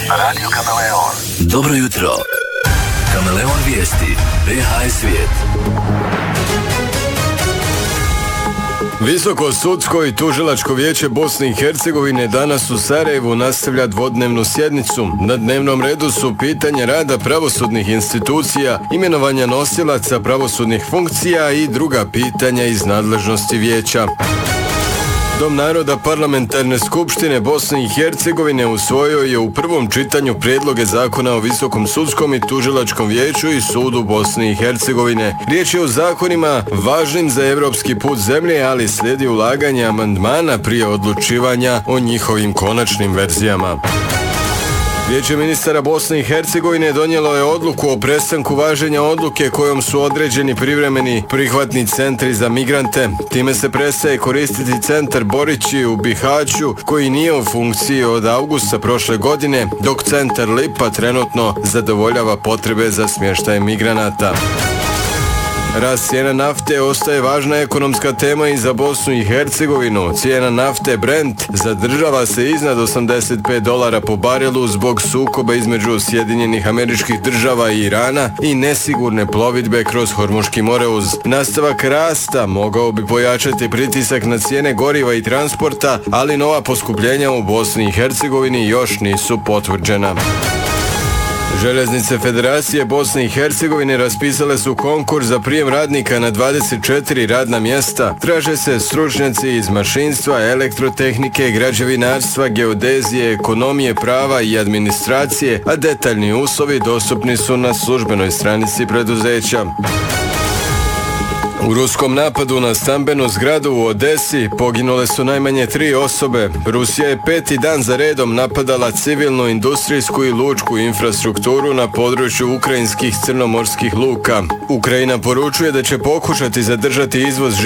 Radio Kameleon. Dobro jutro. Kameleon vijesti. BH svijet. Visoko sudsko i tužilačko vijeće Bosne i Hercegovine danas u Sarajevu nastavlja dvodnevnu sjednicu. Na dnevnom redu su pitanje rada pravosudnih institucija, imenovanja nosilaca pravosudnih funkcija i druga pitanja iz nadležnosti vijeća. Dom naroda Parlamentarne skupštine Bosne i Hercegovine usvojio je u prvom čitanju prijedloge zakona o Visokom sudskom i tužilačkom vijeću i sudu Bosne i Hercegovine. Riječ je o zakonima važnim za evropski put zemlje, ali slijedi ulaganje amandmana prije odlučivanja o njihovim konačnim verzijama. Vijeće ministara Bosne i Hercegovine donijelo je odluku o prestanku važenja odluke kojom su određeni privremeni prihvatni centri za migrante. Time se prestaje koristiti centar Borići u Bihaću, koji nije u funkciji od avgusta prošle godine, dok centar Lipa trenutno zadovoljava potrebe za smještaj migranata. Rast cijena nafte ostaje važna ekonomska tema i za Bosnu i Hercegovinu. Cijena nafte Brent zadržava se iznad $85 po barelu zbog sukoba između Sjedinjenih Američkih Država i Irana i nesigurne plovidbe kroz Hormuški moreuz. Nastavak rasta mogao bi pojačati pritisak na cijene goriva i transporta, ali nova poskupljenja u Bosni i Hercegovini još nisu potvrđena. Željeznice Federacije Bosne i Hercegovine raspisale su konkurs za prijem radnika na 24 radna mjesta. Traže se stručnjaci iz mašinstva, elektrotehnike, građevinarstva, geodezije, ekonomije, prava i administracije, a detaljni uslovi dostupni su na službenoj stranici preduzeća. U ruskom napadu na stambenu zgradu u Odesi poginule su najmanje 3 osobe. Rusija je 5. dan za redom napadala civilnu, industrijsku i lučku infrastrukturu na području ukrajinskih crnomorskih luka. Ukrajina poručuje da će pokušati zadržati izvoz